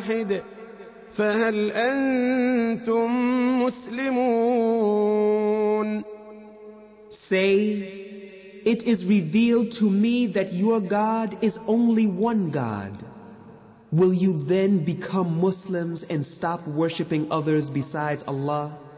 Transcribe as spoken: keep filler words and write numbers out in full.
واحد فهل أنتم مسلمون. Say, it is revealed to me that your God is only one God. Will you then become Muslims and stop worshipping others besides Allah?